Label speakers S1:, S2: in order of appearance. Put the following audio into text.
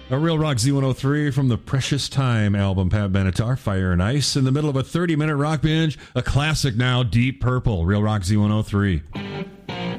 S1: A Real Rock Z103 from the Precious Time album, Pat Benatar, Fire and Ice. In the middle of a 30-minute rock binge, a classic now, Deep Purple, Real Rock Z103.